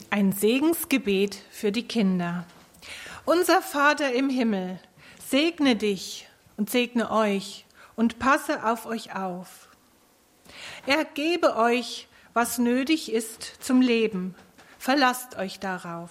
Ein Segensgebet für die Kinder. Unser Vater im Himmel, segne dich und segne euch und passe auf euch auf. Er gebe euch, was nötig ist zum Leben. Verlasst euch darauf.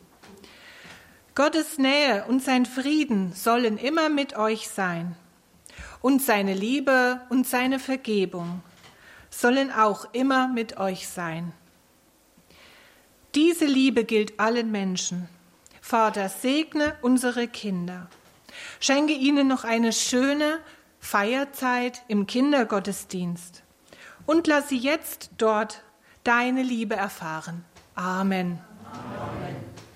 Gottes Nähe und sein Frieden sollen immer mit euch sein. Und seine Liebe und seine Vergebung sollen auch immer mit euch sein. Diese Liebe gilt allen Menschen. Vater, segne unsere Kinder. Schenke ihnen noch eine schöne Feierzeit im Kindergottesdienst und lass sie jetzt dort deine Liebe erfahren. Amen. Amen.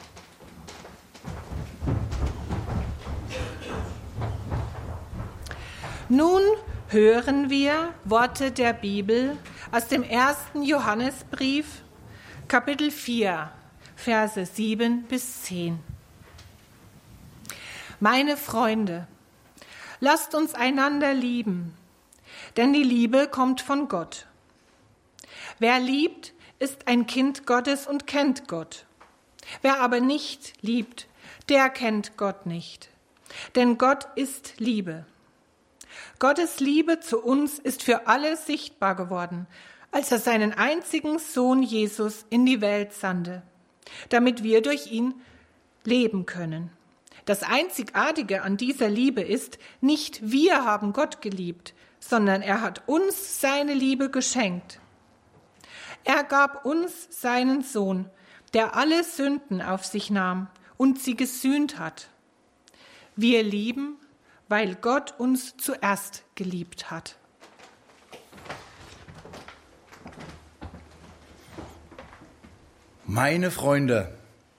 Nun hören wir Worte der Bibel aus dem 1. Johannesbrief, Kapitel 4, Verse 7 bis 10. Meine Freunde, lasst uns einander lieben, denn die Liebe kommt von Gott. Wer liebt, ist ein Kind Gottes und kennt Gott. Wer aber nicht liebt, der kennt Gott nicht, denn Gott ist Liebe. Gottes Liebe zu uns ist für alle sichtbar geworden, als er seinen einzigen Sohn Jesus in die Welt sandte, damit wir durch ihn leben können. Das Einzigartige an dieser Liebe ist, nicht wir haben Gott geliebt, sondern er hat uns seine Liebe geschenkt. Er gab uns seinen Sohn, der alle Sünden auf sich nahm und sie gesühnt hat. Wir lieben, weil Gott uns zuerst geliebt hat. Meine Freunde,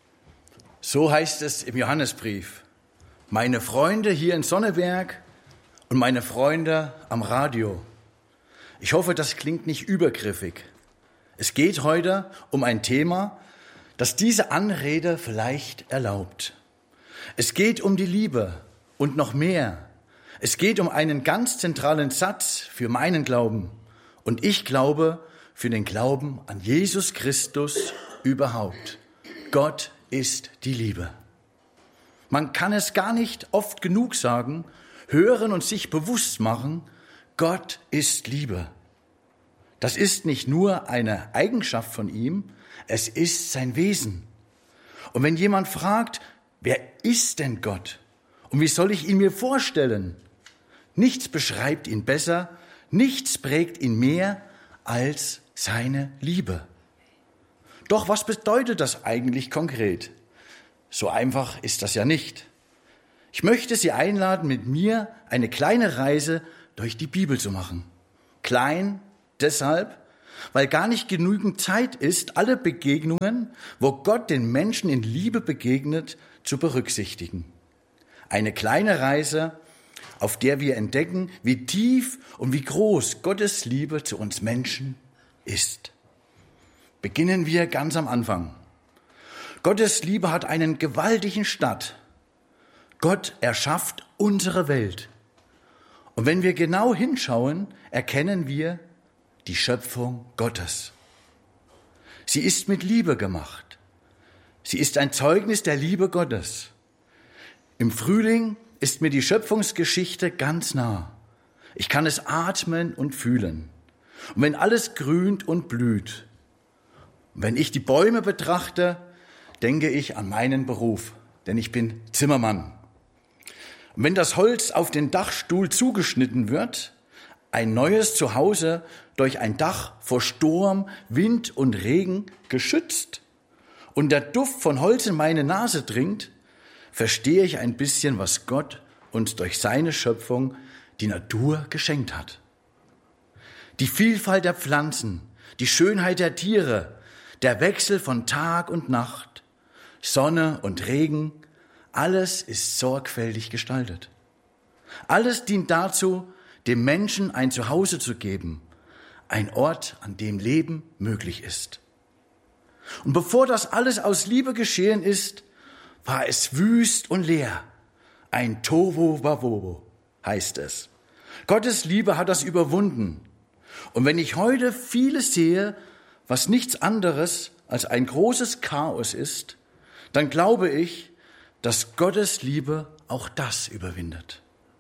so heißt es im Johannesbrief. Meine Freunde hier in Sonneberg und meine Freunde am Radio. Ich hoffe, das klingt nicht übergriffig. Es geht heute um ein Thema, das diese Anrede vielleicht erlaubt. Es geht um die Liebe und noch mehr. Es geht um einen ganz zentralen Satz für meinen Glauben. Und ich glaube für den Glauben an Jesus Christus überhaupt. Gott ist die Liebe. Man kann es gar nicht oft genug sagen, hören und sich bewusst machen, Gott ist Liebe. Das ist nicht nur eine Eigenschaft von ihm, es ist sein Wesen. Und wenn jemand fragt, wer ist denn Gott? Und wie soll ich ihn mir vorstellen? Nichts beschreibt ihn besser, nichts prägt ihn mehr als seine Liebe. Doch was bedeutet das eigentlich konkret? So einfach ist das ja nicht. Ich möchte Sie einladen, mit mir eine kleine Reise durch die Bibel zu machen. Klein deshalb, weil gar nicht genügend Zeit ist, alle Begegnungen, wo Gott den Menschen in Liebe begegnet, zu berücksichtigen. Eine kleine Reise, auf der wir entdecken, wie tief und wie groß Gottes Liebe zu uns Menschen ist. Beginnen wir ganz am Anfang. Gottes Liebe hat einen gewaltigen Start. Gott erschafft unsere Welt. Und wenn wir genau hinschauen, erkennen wir die Schöpfung Gottes. Sie ist mit Liebe gemacht. Sie ist ein Zeugnis der Liebe Gottes. Im Frühling ist mir die Schöpfungsgeschichte ganz nah. Ich kann es atmen und fühlen. Und wenn alles grünt und blüht, und wenn ich die Bäume betrachte, denke ich an meinen Beruf, denn ich bin Zimmermann. Und wenn das Holz auf den Dachstuhl zugeschnitten wird, ein neues Zuhause durch ein Dach vor Sturm, Wind und Regen geschützt und der Duft von Holz in meine Nase dringt, verstehe ich ein bisschen, was Gott uns durch seine Schöpfung, die Natur, geschenkt hat. Die Vielfalt der Pflanzen, die Schönheit der Tiere, der Wechsel von Tag und Nacht, Sonne und Regen, alles ist sorgfältig gestaltet. Alles dient dazu, dem Menschen ein Zuhause zu geben, ein Ort, an dem Leben möglich ist. Und bevor das alles aus Liebe geschehen ist, war es wüst und leer. Ein Tohu Wabohu heißt es. Gottes Liebe hat das überwunden. Und wenn ich heute vieles sehe, was nichts anderes als ein großes Chaos ist, dann glaube ich, dass Gottes Liebe auch das überwindet.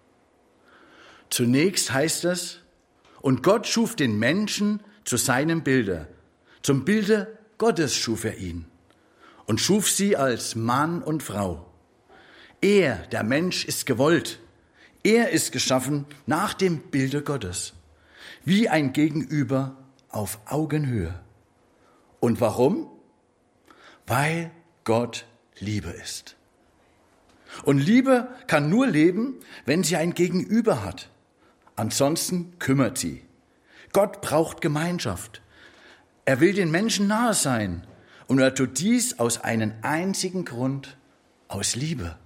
Zunächst heißt es, und Gott schuf den Menschen zu seinem Bilde. Zum Bilde Gottes schuf er ihn und schuf sie als Mann und Frau. Er, der Mensch, ist gewollt. Er ist geschaffen nach dem Bilde Gottes, wie ein Gegenüber auf Augenhöhe. Und warum? Weil Gott Liebe ist. Und Liebe kann nur leben, wenn sie ein Gegenüber hat. Ansonsten kümmert sie. Gott braucht Gemeinschaft. Er will den Menschen nahe sein und er tut dies aus einem einzigen Grund, aus Liebe.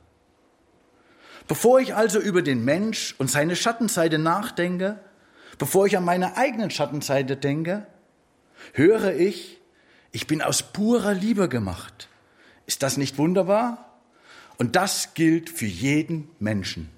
Bevor ich also über den Mensch und seine Schattenseite nachdenke, bevor ich an meine eigene Schattenseite denke, höre ich bin aus purer Liebe gemacht. Ist das nicht wunderbar? Und das gilt für jeden Menschen.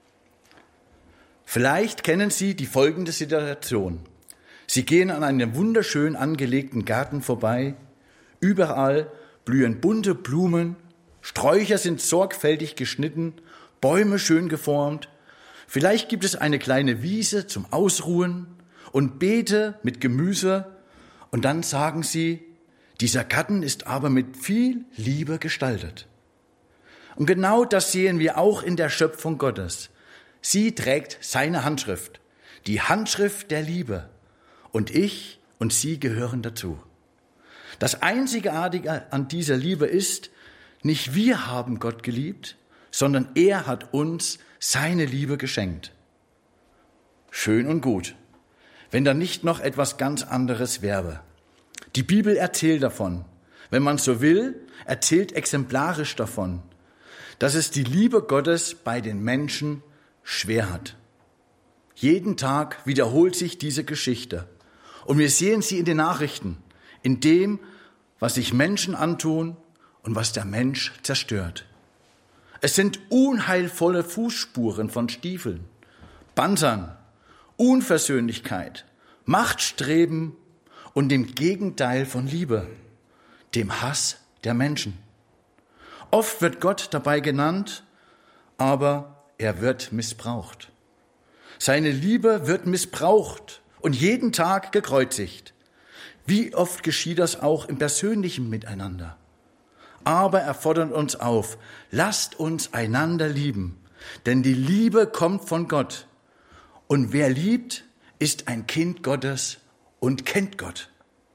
Vielleicht kennen Sie die folgende Situation. Sie gehen an einem wunderschön angelegten Garten vorbei. Überall blühen bunte Blumen, Sträucher sind sorgfältig geschnitten, Bäume schön geformt. Vielleicht gibt es eine kleine Wiese zum Ausruhen und Beete mit Gemüse. Und dann sagen Sie, dieser Garten ist aber mit viel Liebe gestaltet. Und genau das sehen wir auch in der Schöpfung Gottes. Sie trägt seine Handschrift, die Handschrift der Liebe. Und ich und Sie gehören dazu. Das Einzigartige an dieser Liebe ist, nicht wir haben Gott geliebt, sondern er hat uns seine Liebe geschenkt. Schön und gut, wenn da nicht noch etwas ganz anderes wäre. Die Bibel erzählt davon, wenn man so will, erzählt exemplarisch davon, dass es die Liebe Gottes bei den Menschen schwer hat. Jeden Tag wiederholt sich diese Geschichte. Und wir sehen sie in den Nachrichten, in dem, was sich Menschen antun und was der Mensch zerstört. Es sind unheilvolle Fußspuren von Stiefeln, Panzern, Unversöhnlichkeit, Machtstreben und dem Gegenteil von Liebe, dem Hass der Menschen. Oft wird Gott dabei genannt, aber er wird missbraucht. Seine Liebe wird missbraucht und jeden Tag gekreuzigt. Wie oft geschieht das auch im persönlichen Miteinander? Aber er fordert uns auf, lasst uns einander lieben, denn die Liebe kommt von Gott. Und wer liebt, ist ein Kind Gottes und kennt Gott.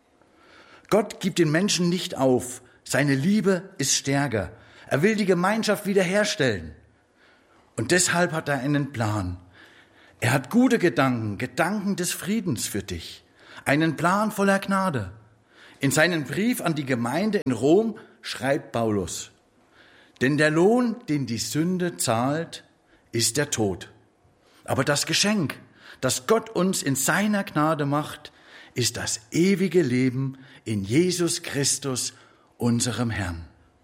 Gott gibt den Menschen nicht auf, seine Liebe ist stärker. Er will die Gemeinschaft wiederherstellen. Und deshalb hat er einen Plan. Er hat gute Gedanken, Gedanken des Friedens für dich. Einen Plan voller Gnade. In seinem Brief an die Gemeinde in Rom schreibt Paulus: Denn der Lohn, den die Sünde zahlt, ist der Tod. Aber das Geschenk, das Gott uns in seiner Gnade macht, ist das ewige Leben in Jesus Christus, unserem Herrn.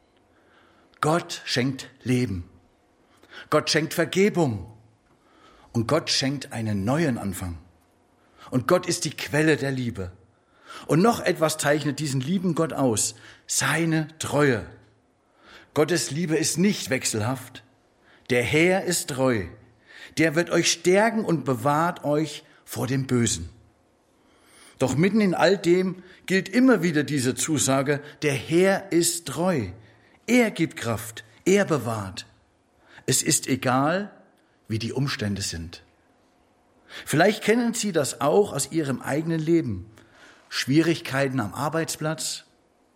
Gott schenkt Leben. Gott schenkt Vergebung. Und Gott schenkt einen neuen Anfang. Und Gott ist die Quelle der Liebe. Und noch etwas zeichnet diesen lieben Gott aus: seine Treue. Gottes Liebe ist nicht wechselhaft. Der Herr ist treu. Der wird euch stärken und bewahrt euch vor dem Bösen. Doch mitten in all dem gilt immer wieder diese Zusage: Der Herr ist treu. Er gibt Kraft. Er bewahrt. Es ist egal, wie die Umstände sind. Vielleicht kennen Sie das auch aus Ihrem eigenen Leben. Schwierigkeiten am Arbeitsplatz,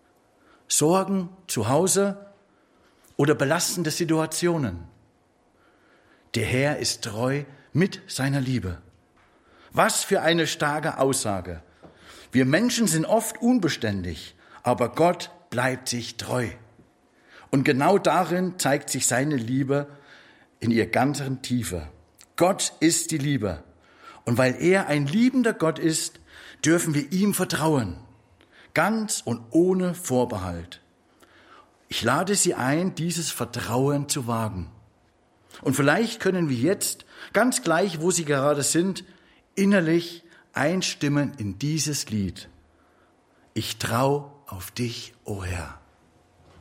Sorgen zu Hause oder belastende Situationen. Der Herr ist treu mit seiner Liebe. Was für eine starke Aussage. Wir Menschen sind oft unbeständig, aber Gott bleibt sich treu. Und genau darin zeigt sich seine Liebe in ihrer ganzen Tiefe. Gott ist die Liebe. Und weil er ein liebender Gott ist, dürfen wir ihm vertrauen, ganz und ohne Vorbehalt. Ich lade Sie ein, dieses Vertrauen zu wagen. Und vielleicht können wir jetzt, ganz gleich, wo Sie gerade sind, innerlich einstimmen in dieses Lied. Ich trau auf dich, o Herr.